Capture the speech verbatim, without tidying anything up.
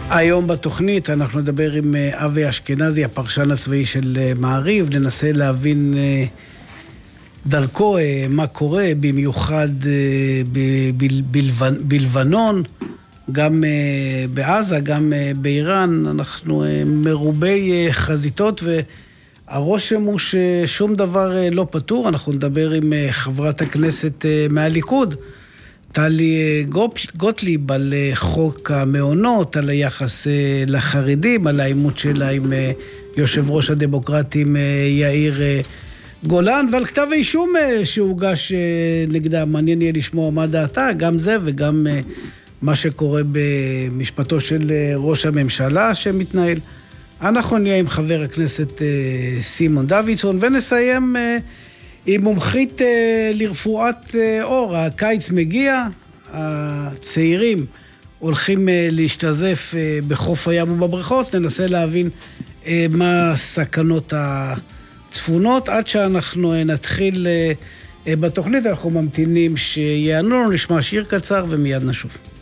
היום בתוכנית אנחנו נדבר עם אבי אשכנזי, הפרשן הצבאי של מעריב, ננסה להבין דרכו מה קורה, במיוחד בלבנון, גם בעזה, גם באיראן. אנחנו מרובי חזיתות והרושם הוא ששום דבר לא פתור. אנחנו נדבר עם חברת הכנסת מהליכוד, טלי גוטליב, על חוק המעונות, על היחס לחרדים, על העימות שלה עם יושב ראש הדמוקרטים יאיר גולן, ועל כתב האישום שהוגש נגדה. מעניין יהיה לשמוע מה דעתה, גם זה וגם מה שקורה במשפטו של ראש הממשלה שמתנהל. אנחנו נהיה עם חבר הכנסת סימון דוידסון, ונסיים עם מומחית לרפואת אור. הקיץ מגיע, הצעירים הולכים להשתזף בחוף הים ובבריכות. ננסה להבין מה הסכנות הצפונות. עד שאנחנו נתחיל בתוכנית, אנחנו ממתינים שיענו לנו, נשמע שיר קצר ומיד נשוב.